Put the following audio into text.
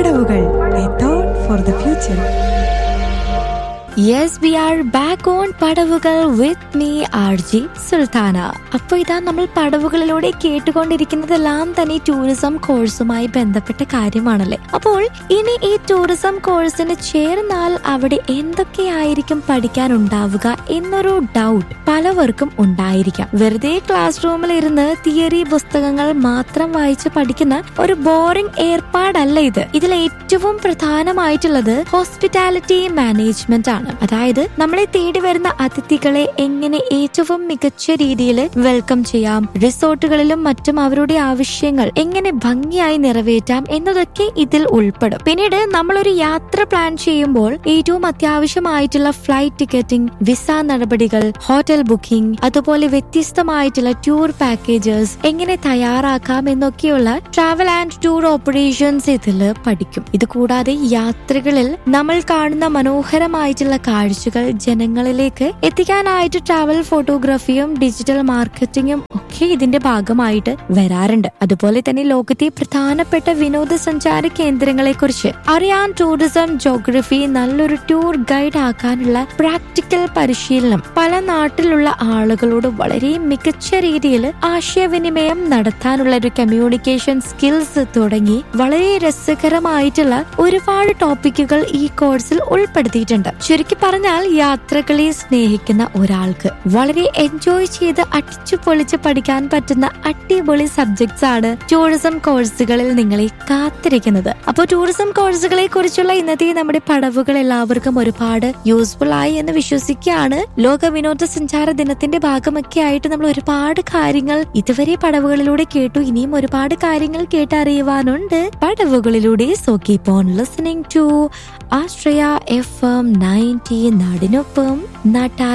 പടവുകൾ, a thought for the future. Yes, we are back on പടവുകൾ with me, RJ Sultana. അപ്പൊ ഇതാ നമ്മൾ പടവുകളിലൂടെ കേട്ടുകൊണ്ടിരിക്കുന്നതെല്ലാം തന്നെ ടൂറിസം കോഴ്സുമായി ബന്ധപ്പെട്ട കാര്യമാണല്ലേ. അപ്പോൾ ഇനി ഈ ടൂറിസം കോഴ്സിന് ചേർന്നാൽ അവിടെ എന്തൊക്കെയായിരിക്കും പഠിക്കാനുണ്ടാവുക എന്നൊരു ഡൗട്ട് പലവർക്കും ഉണ്ടായിരിക്കാം. വെറുതെ ക്ലാസ് റൂമിൽ ഇരുന്ന് തിയറി പുസ്തകങ്ങൾ മാത്രം വായിച്ച് പഠിക്കുന്ന ഒരു ബോറിംഗ് ഏർപ്പാടല്ല ഇത്. ഇതിൽ ഏറ്റവും പ്രധാനമായിട്ടുള്ളത് ഹോസ്പിറ്റാലിറ്റി മാനേജ്മെന്റ് ആണ്. അതായത് നമ്മളെ തേടി വരുന്ന അതിഥികളെ എങ്ങനെ ഏറ്റവും മികച്ച രീതിയിൽ വെൽക്കം ചെയ്യാം, റിസോർട്ടുകളിലും മറ്റും അവരുടെ ആവശ്യങ്ങൾ എങ്ങനെ ഭംഗിയായി നിറവേറ്റാം എന്നതൊക്കെ ഇതിൽ ഉൾപ്പെടും. പിന്നീട് നമ്മളൊരു യാത്ര പ്ലാൻ ചെയ്യുമ്പോൾ ഏറ്റവും അത്യാവശ്യമായിട്ടുള്ള ഫ്ലൈറ്റ് ടിക്കറ്റിംഗ്, വിസ നടപടികൾ, ഹോട്ടൽ ബുക്കിംഗ്, അതുപോലെ വ്യത്യസ്തമായിട്ടുള്ള ടൂർ പാക്കേജസ് എങ്ങനെ തയ്യാറാക്കാം എന്നൊക്കെയുള്ള ട്രാവൽ ആൻഡ് ടൂർ ഓപ്പറേഷൻസ് ഇതിൽ പഠിക്കും. ഇത് കൂടാതെ യാത്രകളിൽ നമ്മൾ കാണുന്ന മനോഹരമായിട്ടുള്ള കാഴ്ചകൾ ജനങ്ങളിലേക്ക് എത്തിക്കാനായിട്ട് ട്രാവൽ ഫോട്ടോഗ്രാഫിയും ഡിജിറ്റൽ മാർക്കറ്റിംഗും ഒക്കെ ഇതിന്റെ ഭാഗമായിട്ട് വരാറുണ്ട്. അതുപോലെ തന്നെ ലോകത്തെ പ്രധാനപ്പെട്ട വിനോദസഞ്ചാര കേന്ദ്രങ്ങളെ കുറിച്ച് അറിയാൻ ടൂറിസം ജോഗ്രഫി നല്ലൊരു ടൂർ ഗൈഡ് ആക്കാനുള്ള പ്രാക്ടിക്കൽ പരിശീലനം, പല നാട്ടിലുള്ള ആളുകളോട് വളരെ മികച്ച രീതിയിൽ ആശയവിനിമയം നടത്താനുള്ള ഒരു കമ്മ്യൂണിക്കേഷൻ സ്കിൽസ് തുടങ്ങി വളരെ രസകരമായിട്ടുള്ള ഒരുപാട് ടോപ്പിക്കുകൾ ഈ കോഴ്സിൽ ഉൾപ്പെടുത്തിയിട്ടുണ്ട്. ചുരുക്കി പറഞ്ഞാൽ യാത്രകളെ സ്നേഹിക്കുന്ന ഒരാൾക്ക് വളരെ എൻജോയ് ചെയ്ത് അടിച്ചു പൊളിച്ച് പഠിക്കാൻ പറ്റുന്ന അടിപൊളി സബ്ജക്ട്സ് ആണ് ടൂറിസം കോഴ്സുകളിൽ നിങ്ങളെ കാത്തിരിക്കുന്നത്. അപ്പോൾ ടൂറിസം കോഴ്സുകളെ കുറിച്ചുള്ള ഇന്നത്തെ നമ്മുടെ പടവുകൾ എല്ലാവർക്കും ഒരുപാട് യൂസ്ഫുൾ ആയി എന്ന് വിശ്വസിക്കുകയാണ്. ലോക വിനോദസഞ്ചാര ദിനത്തിന്റെ ഭാഗമൊക്കെ ആയിട്ട് നമ്മൾ ഒരുപാട് കാര്യങ്ങൾ ഇതുവരെ പടവുകളിലൂടെ കേട്ടു. ഇനിയും ഒരുപാട് കാര്യങ്ങൾ കേട്ടറിയുവാനുണ്ട് പടവുകളിലൂടെ. So keep on listening to Ashraya FM 90 നാടിനൊപ്പം നാട്ടാർ